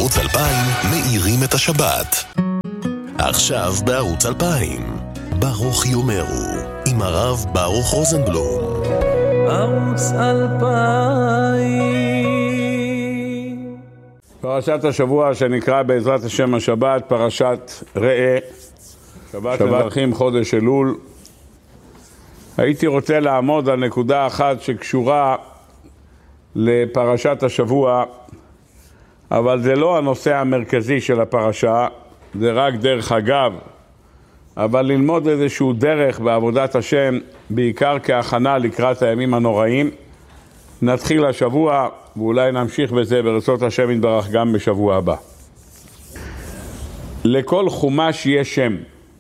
בערוץ 2000 מאירים את השבת. עכשיו בערוץ 2000, ברוך יאמרו, עם הרב ברוך רוזנבלום. ערוץ 2000. פרשת השבוע שנקרא בעזרת השם השבת, פרשת ראה, שבת מברכים חודש אלול. הייתי רוצה לעמוד על נקודה אחת שקשורה לפרשת השבוע, אבל זה לא הנושא המרכזי של הפרשה, זה רק דרך אגב, אבל ללמוד איזשהו דרך בעבודת השם, בעיקר כהכנה לקראת הימים הנוראים. נתחיל השבוע ואולי נמשיך בזה ברצות השם יתברך גם בשבוע הבא. לכל חומש יש שם.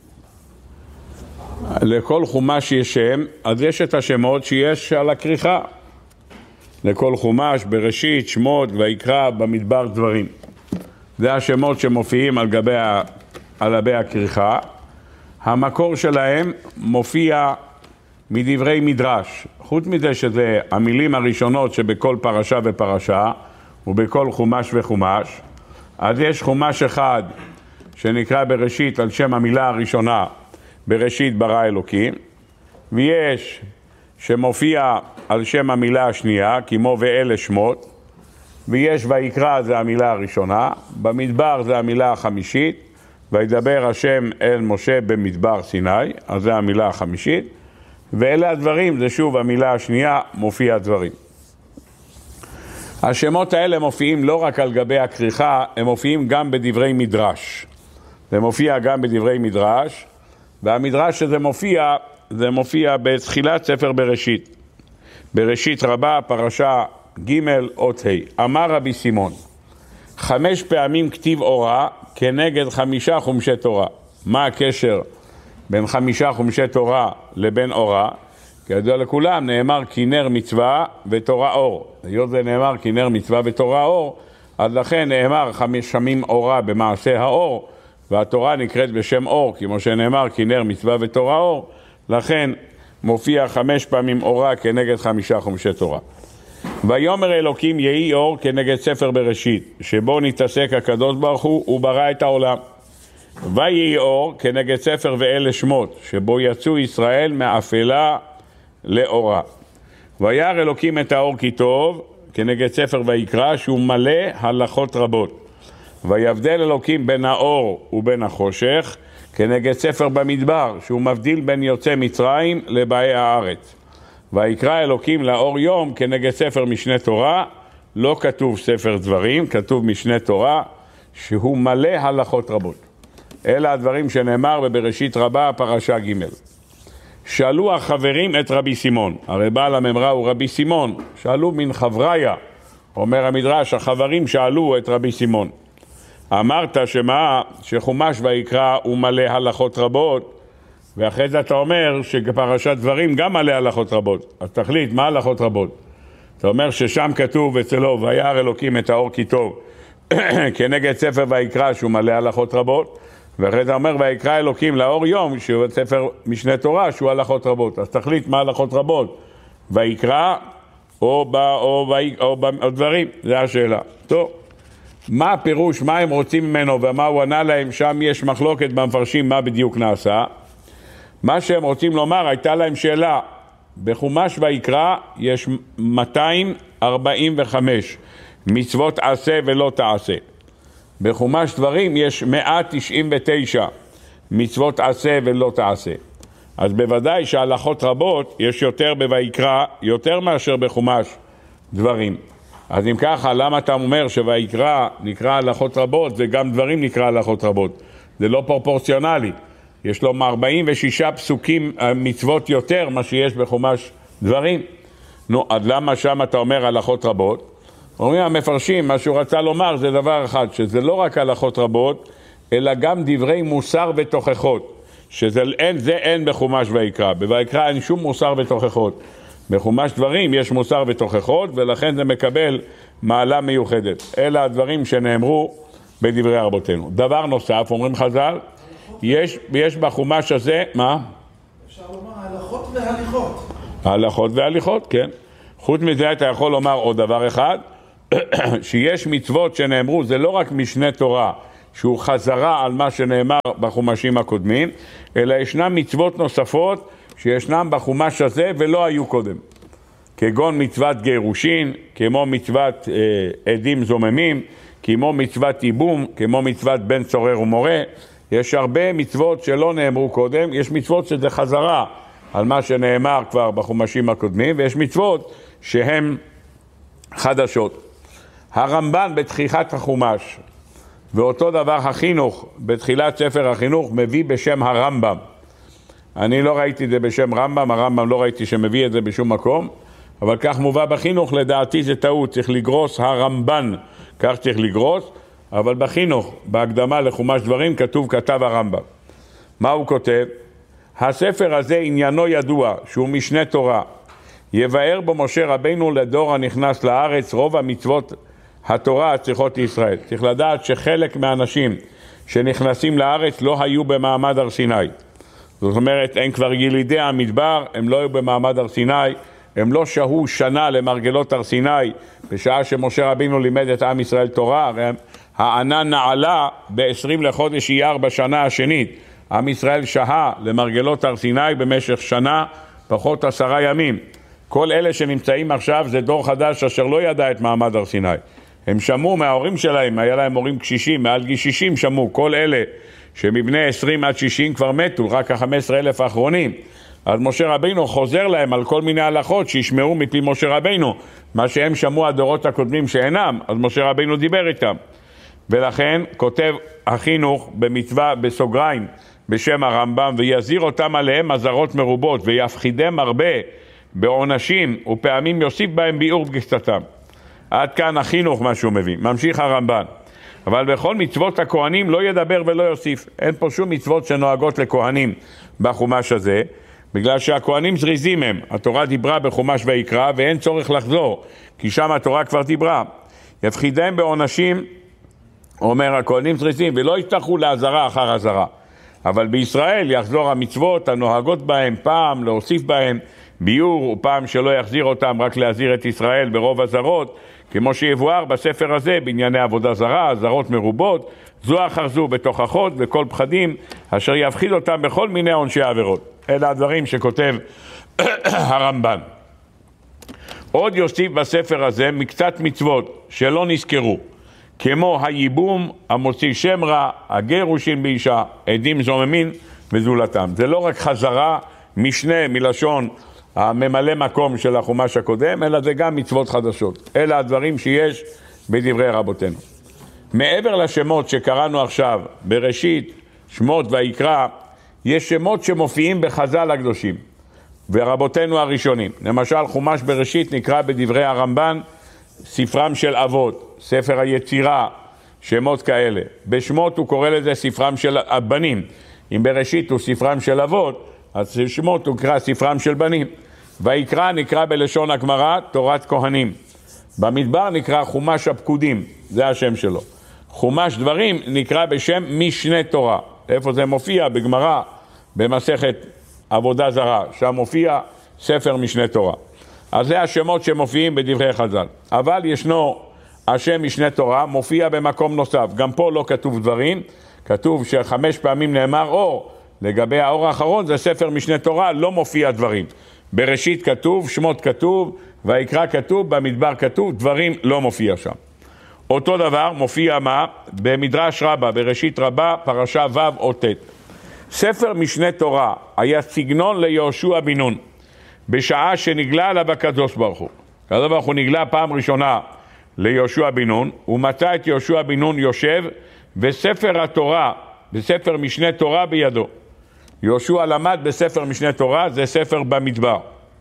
לכל חומש יש שם, אז יש את השמות שיש על הכריכה. לכל חומש, בראשית, שמות, ויקרא, במדבר דברים. זה השמות שמופיעים על גבי הכריכה. המקור שלהם מופיע מדברי מדרש. חוץ מזה שזה המילים הראשונות שבכל פרשה ופרשה, ובכל חומש וחומש. אז יש חומש אחד שנקרא בראשית על שם המילה הראשונה, בראשית ברא אלוקים, ויש שמופיע על שם המילה השנייה, כמו ואלה שמות, ויש ויקרא זה המילה הראשונה, במדבר זה המילה החמישית, וידבר השם אל משה במדבר סיני, אז זה המילה החמישית, ואלה הדברים, זה שוב המילה השנייה, מופיע דברים. השמות האלה מופיעים לא רק על גבי הכריכה, הם מופיעים גם בדברי מדרש. זה מופיע גם בדברי מדרש, והמדרש שזה מופיע, זה מופיע בתחילת ספר בראשית. בראשית רבה, פרשה ג' אות ה'. אמר רבי סימון, 5 פעמים כתיב אורה כנגד 5 חומשי תורה. מה הקשר בין 5 חומשי תורה לבין אורה? כידוע לכולם, נאמר כנר מצווה ותורה אור. היות זה נאמר כנר מצווה ותורה אור, אז לכן נאמר 5 שמים אורה במעשה האור, והתורה נקראת בשם אור, כמו שנאמר כנר מצווה ותורה אור, לכן מופיע 5 פעמים אורה כנגד 5 חומשי תורה. ויאמר אלוקים יהי אור כנגד ספר בראשית, שבו נתעסק הקדוש ברוך הוא וברא את העולם. ויהי אור כנגד ספר ואלה שמות, שבו יצאו ישראל מאפלה לאורה. וירא אלוקים את האור כי טוב, כנגד ספר ויקרא, שהוא מלא הלכות רבות. ויבדל אלוקים בין האור ובין החושך, כנגד ספר במדבר, שהוא מבדיל בין יוצא מצרים לבאי הארץ. ויקרא אלוקים לאור יום כנגד ספר משנה תורה, לא כתוב ספר דברים, כתוב משנה תורה, שהוא מלא הלכות רבות. אלה הדברים שנאמר בבראשית רבה, פרשה ג'. שאלו החברים את רבי סימון, הרי בעל הממרה הוא רבי סימון, שאלו מן חבריה, אומר המדרש, החברים שאלו את רבי סימון. אמרת שמה? שחומש ויקרא הוא מלא הלכות רבות, ואחרי זה אתה אומר שפרשת דברים גם מלא הלכות רבות. אז תחליט, מה הלכות רבות? אתה אומר ששם כתוב אצלו, וירא אלוקים את האור כי טוב, כנגד ספר ויקרא שהוא מלא הלכות רבות, ואחרי זה אומר ויקרא אלוקים לאור יום, שהוא ספר משנה תורה שהוא הלכות רבות. אז תחליט מה הלכות רבות, ויקרא או דברים, זה השאלה. טוב. מה הפירוש, מה הם רוצים ממנו ומה הוא ענה להם, שם יש מחלוקת במפרשים מה בדיוק נעשה. מה שהם רוצים לומר, הייתה להם שאלה, בחומש ויקרא יש 245 מצוות עשה ולא תעשה. בחומש דברים יש 199 מצוות עשה ולא תעשה. אז בוודאי שהלכות רבות יש יותר בויקרא, יותר מאשר בחומש דברים. אז אם ככה, למה אתה אומר שויקרא נקרא הלכות רבות, וגם דברים נקרא הלכות רבות? זה לא פרופורציונלי. יש לו 46 פסוקים מצוות יותר מה שיש בחומש דברים. נו, אז למה שם אתה אומר הלכות רבות? אומרים המפרשים, מה שהוא רצה לומר זה דבר אחד, שזה לא רק הלכות רבות, אלא גם דברי מוסר ותוכחות. שזה אין בחומש ויקרא. בויקרא אין שום מוסר ותוכחות. בחומש דברים יש מוסר ותוכחות, ולכן זה מקבל מעלה מיוחדת. אלה הדברים שנאמרו בדברי רבותינו. דבר נוסף, אומרים חז"ל, יש בחומש הזה, מה? אפשר לומר הלכות והליכות. הלכות והליכות, כן. חוץ מזה אתה יכול לומר עוד דבר אחד, שיש מצוות שנאמרו, זה לא רק משנה תורה, שהוא חזרה על מה שנאמר בחומשים הקודמים, אלא ישנם מצוות נוספות שישנם בחומש הזה ולא היו קודם. כגון מצוות גירושין, כמו מצוות עדים זוממים, כמו מצוות ייבום, כמו מצוות בן צורר ומורה. יש הרבה מצוות שלא נאמרו קודם, יש מצוות שזה חזרה על מה שנאמר כבר בחומשים הקודמים, ויש מצוות שהן חדשות. הרמב"ן בתחילת החומש, ואותו דבר החינוך, בתחילת ספר החינוך, מביא בשם הרמב"ם. אני לא ראיתי את זה בשם רמב"ם, הרמב"ם לא ראיתי שמביא את זה בשום מקום, אבל כך מובא בחינוך, לדעתי זה טעות, צריך לגרוס הרמב"ן, כך צריך לגרוס, אבל בחינוך, בהקדמה לחומש דברים, כתב הרמב"ם. מה הוא כותב? הספר הזה עניינו ידוע, שהוא משנה תורה. יבאר בו משה רבינו לדור הנכנס לארץ רוב המצוות התורה הצריכות לישראל. צריך לדעת שחלק מהאנשים שנכנסים לארץ לא היו במעמד הר סיני. זאת אומרת, הם כבר ילידי המדבר, הם לא היו במעמד הר סיני, הם לא שהו שנה למרגלות הר סיני, בשעה שמשה רבינו לימד את עם ישראל תורה, הרי הענן נעלה ב-20 לחודש אייר בשנה השנית. עם ישראל שהה למרגלות הר סיני במשך שנה, פחות 10 ימים. כל אלה שנמצאים עכשיו זה דור חדש אשר לא ידע את מעמד הר סיני. הם שמעו מההורים שלהם, היה להם הורים קשישים, מעל גיל 60 שמעו, כל אלה שמבני 20 עד 60 כבר מתו, רק ה-15,000 האחרונים. אז משה רבינו חוזר להם על כל מיני הלכות שישמעו מפי משה רבינו, מה שהם שמעו הדורות הקודמים שאינם, אז משה רבינו דיבר איתם. ולכן כותב החינוך במצווה בסוגריים בשם הרמב"ם, ויזהיר אותם עליהם אזהרות מרובות, ויפחידם הרבה בעונשים, ופעמים יוסיף בהם ביאור בקצתם. עד כאן החינוך מה שהוא מביא. ממשיך הרמב"ן. אבל בכל מצוות הכהנים לא ידבר ולא יוסיף. אין פה שום מצוות שנוהגות לכהנים בחומש הזה, בגלל שהכהנים זריזים הם. התורה דיברה בחומש ויקרא, ואין צורך לחזור, כי שם התורה כבר דיברה. יפחידם בעונשים, אומר הכהנים זריזים, ולא יצטרכו להזרה אחר הזרה. אבל בישראל יחזור המצוות הנוהגות בהם פעם, להוסיף בהם ביור, ופעם שלא יחזיר אותם, רק להזהיר את ישראל ברוב הזרות, כמו שיבואר בספר הזה בענייני עבודה זרה, הזרות מרובות, זו אחר זו בתוכחות וכל פחדים, אשר יפחיד אותם בכל מיני עונשי עבירות. אלה הדברים שכותב הרמב"ן. עוד יוסיף בספר הזה מקצת מצוות שלא נזכרו, כמו הייבום, המוציא שם רע, הגירושין באישה, עדים זוממים וזולתם. זה לא רק חזרה, משנה מלשון הממלא מקום של החומש הקודם, אלא זה גם מצוות חדשות. אלה הדברים שיש בדברי רבותינו. מעבר לשמות שקראנו עכשיו, בראשית, שמות ויקרא, יש שמות שמופיעים בחז"ל הקדושים, ורבותינו הראשונים. למשל, חומש בראשית נקרא בדברי הרמב"ן, ספרם של אבות, ספר היצירה, שמות כאלה. בשמות הוא קורא לזה ספרם של הבנים. אם בראשית הוא ספרם של אבות, אז שמות הוא קרא ספרם של בנים. ויקרא נקרא בלשון הגמרא תורת כהנים. במדבר נקרא חומש הפקודים, זה השם שלו. חומש דברים נקרא בשם משנה תורה. איפה זה מופיע? בגמרא, במסכת עבודה זרה, שם מופיע ספר משנה תורה. אז זה השמות שמופיעים בדברי חז"ל. אבל ישנו השם משנה תורה, מופיע במקום נוסף. גם פה לא כתוב דברים, כתוב ש5 פעמים נאמר אור. לגבי האור האחרון זה ספר משנה תורה, לא מופיע דברים. בראשית כתוב, שמות כתוב, ויקרא כתוב, במדבר כתוב, דברים לא מופיע שם. אותו דבר מופיע מה? במדרש רבה, בראשית רבה, פרשה ו' או ט'. ספר משנה תורה היה סגנון ליהושע בן נון, בשעה שנגלה עליו הקדוש ברוך הוא. הקדוש ברוך הוא נגלה פעם ראשונה ליהושע בן נון, הוא מצא את יהושע בן נון יושב, וספר התורה, בספר משנה תורה בידו. יהושע למד בספר משנה תורה, זה ספר במדבר.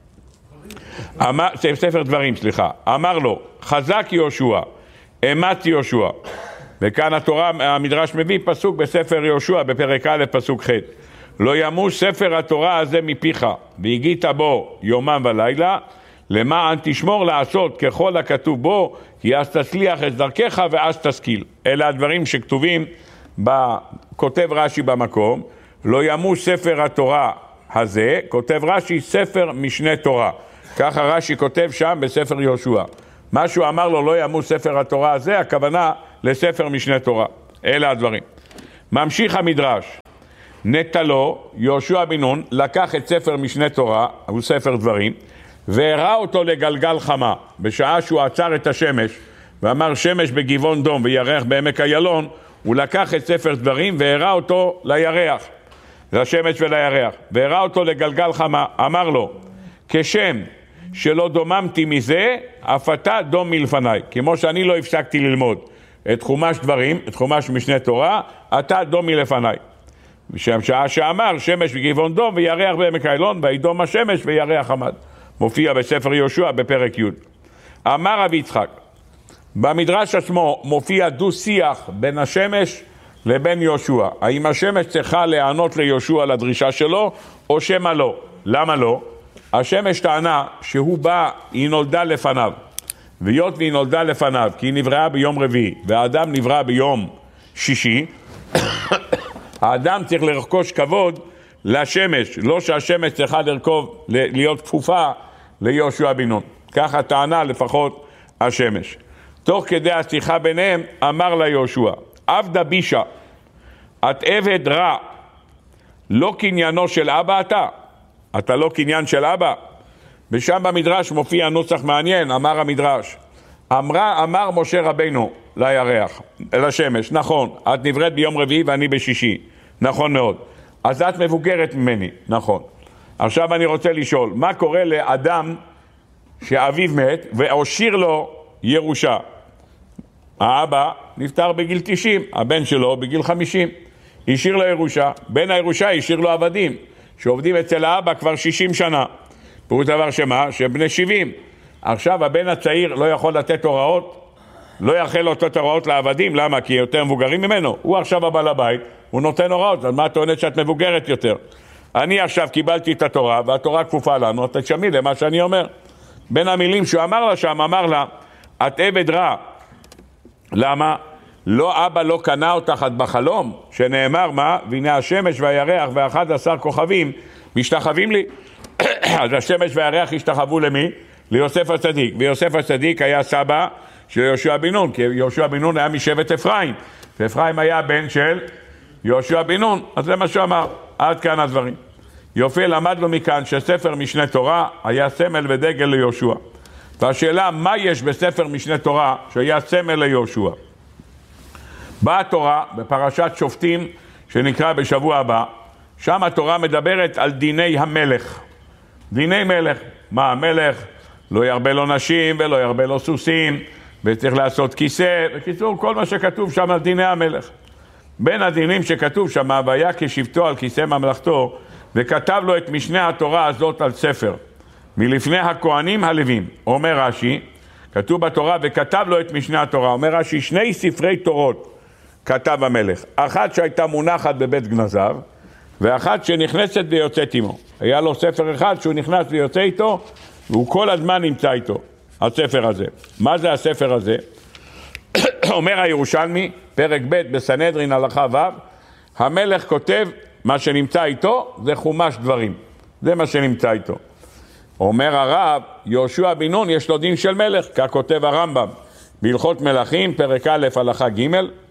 ספר דברים, סליחה. אמר לו, חזק יהושע, אמת יהושע. וכאן התורה, המדרש מביא פסוק בספר יהושע, בפרק א' פסוק ח'. לא ימוש ספר התורה הזה מפיך, והגית בו יומם ולילה, למען תשמור לעשות ככל הכתוב בו, כי אז תצליח את דרכך ואז תשכיל. אלה הדברים שכתובים, כותב רש"י במקום, לא ימוש ספר התורה הזה, כותב רש"י ספר משנה תורה. ככה רש"י כותב שם בספר יהושע. מה שהוא אמר לו לא ימוס ספר התורה הזה, הכוונה לספר משנה תורה. אלה הדברים. ממשיך המדרש. נטלו, יהושע בן נון, לקח את ספר משנה תורה, הוא ספר דברים, והראה אותו לגלגל חמה. בשעה שהוא עצר את השמש, ואמר שמש בגבעון דום וירח בעמק איילון, הוא לקח את ספר דברים והראה אותו לירח, לשמש ולירח, והראה אותו לגלגל חמה. אמר לו, כשם שלא דוממתי מזה, אף אתה דום מלפניי. כמו שאני לא הפסקתי ללמוד את חומש דברים, את חומש משנה תורה, אתה דום מלפניי. בשעה שאמר שמש בגבעון דום וירח בעמק איילון, וידום השמש וירח עמד. מופיע בספר יהושע בפרק י'. אמר רב יצחק, במדרש עצמו מופיע דו שיח בין השמש לבין יהושע. האם השמש צריכה לענות ליהושע לדרישה שלו או שמא לא? למה לא? השמש טענה שהוא בא, היא נולדה לפניו, והיות והיא נולדה לפניו כי היא נבראה ביום רביעי והאדם נברא ביום שישי, האדם צריך לרכוש כבוד לשמש, לא שהשמש צריכה להיות כפופה ליהושע בן נון. ככה טענה לפחות השמש. תוך כדי השיחה ביניהם אמר לה יהושע, עבדה בישה, את עבד רע, לא קניינו של אבא אתה לא קניין של אבא. ושם במדרש מופיע נוסח מעניין, אמר המדרש, אמר משה רבינו לירח, לשמש, נכון, את נבראת ביום רביעי ואני בשישי, נכון מאוד, אז את מבוגרת ממני, נכון. עכשיו אני רוצה לשאול, מה קורה לאדם שאביו מת והושאיר לו ירושה? האבא נפטר בגיל 90, הבן שלו בגיל 50, השאיר לו ירושה, בן הירושה השאיר לו עבדים שעובדים אצל האבא כבר 60 שנה. פירוש דבר שמה? שבני 70. עכשיו הבן הצעיר לא יכול לתת הוראות, לא יחל לתת הוראות לעבדים. למה? כי יותר מבוגרים ממנו. הוא עכשיו הבעל הבית, הוא נותן הוראות. אז מה את טוענת שאת מבוגרת יותר? אני עכשיו קיבלתי את התורה, והתורה כפופה לנו, אתה תשמעי למה שאני אומר. בין המילים שהוא אמר לה שם, אמר לה, את עבד רע. למה? לא אבא לא קנה אותך עד בחלום, שנאמר מה? והנה השמש והירח ו11 כוכבים משתחווים לי. אז השמש והירח השתחוו למי? ליוסף הצדיק. ויוסף הצדיק היה סבא של יהושע בן נון, כי יהושע בן נון היה משבט אפרים, ואפרים היה בן של יהושע בן נון. אז זה מה שאמר. עד כאן הדברים. יופי, למדנו מכאן שספר משנה תורה היה סמל ודגל ליהושע. והשאלה, מה יש בספר משנה תורה שהיה סמל ליהושע? באה התורה בפרשת שופטים שנקרא בשבוע הבא, שם התורה מדברת על דיני המלך. דיני מלך. מה המלך? לא ירבה לו נשים ולא ירבה לו סוסים, וצריך לעשות כיסא, בקיצור כל מה שכתוב שם על דיני המלך. בין הדינים שכתוב שם, והיה כשבטו על כיסא ממלכתו, וכתב לו את משנה התורה הזאת על ספר, מלפני הכהנים הלווים. אומר רש"י, כתוב בתורה, וכתב לו את משנה התורה. אומר רש"י, 2 ספרי תורות כתב המלך. אחת שהייתה מונחת בבית גנזיו, ואחת שנכנסת ויוצאת עמו. היה לו ספר אחד שהוא נכנס ויוצא איתו, והוא כל הזמן נמצא איתו, הספר הזה. מה זה הספר הזה? אומר הירושלמי, פרק ב' בסנהדרין הלכה ו', המלך כותב, מה שנמצא איתו זה חומש דברים. זה מה שנמצא איתו. אומר הרב, יהושע בן נון יש לו דין של מלך, כך כותב הרמב"ם, בהלכות מלכים, פרק א' הלכה ג',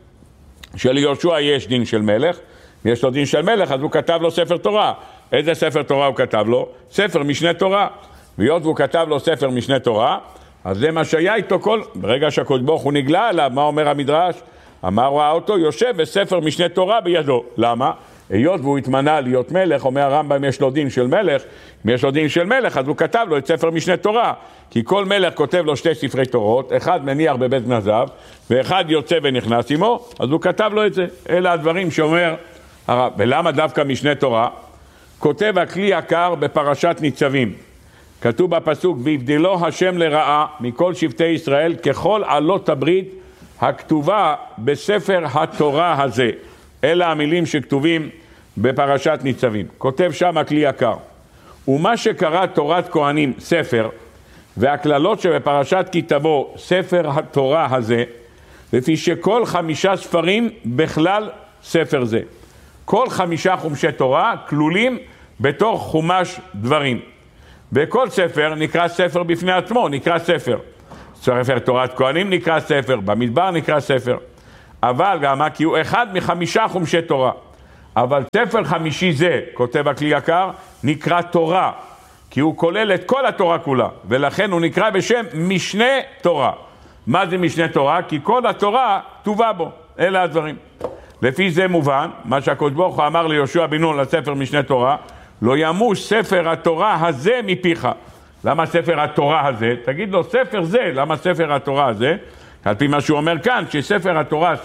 שליהושע יש דין של מלך, יש לו דין של מלך, אז הוא כתב לו ספר תורה. איזה ספר תורה הוא כתב לו? ספר משנה תורה. והיות והוא כתב לו ספר משנה תורה, אז זה מה שהיה איתו ברגע שהקדוש ברוך הוא נגלה עליו, מה אומר המדרש? אמר ראה אותו יושב וספר משנה תורה בידו. למה? היות והוא התמנה להיות מלך, אומר הרמב"ם יש לו דין של מלך, אם יש לו דין של מלך אז הוא כתב לו את ספר משנה תורה, כי כל מלך כותב לו 2 ספרי תורות, אחד מניח בבית גנזיו ואחד יוצא ונכנס עמו, אז הוא כתב לו את זה. אלה הדברים שאומר הרב. ולמה דווקא משנה תורה? כותב הכלי יקר בפרשת ניצבים, כתוב בפסוק, והבדילו השם לרעה מכל שבטי ישראל ככל עלות הברית הכתובה בספר התורה הזה. אלה המילים שכתובים בפרשת ניצבים. כותב שם הכלי יקר, ומה שקרא תורת כהנים ספר, והכללות שבפרשת כי תבוא ספר התורה הזה, לפי שכל 5 ספרים בכלל ספר זה. כל 5 חומשי תורה כלולים בתוך חומש דברים. וכל ספר נקרא ספר בפני עצמו, נקרא ספר. ספר תורת כהנים נקרא ספר, במדבר נקרא ספר. אבל גם כי הוא אחד מ5 חומשי תורה. אבל ספר חמישי זה, כותב הכלי יקר, נקרא תורה, כי הוא כולל את כל התורה כולה, ולכן הוא נקרא בשם משנה תורה. מה זה משנה תורה? כי כל התורה כתובה בו, אלה הדברים. לפי זה מובן, מה שהקדוש ברוך הוא אמר ליהושע בן נון לספר משנה תורה, לא ימוש ספר התורה הזה מפיך. למה ספר התורה הזה? תגיד לו ספר זה, למה ספר התורה הזה? על פי מה שהוא אומר כאן, שספר התורה,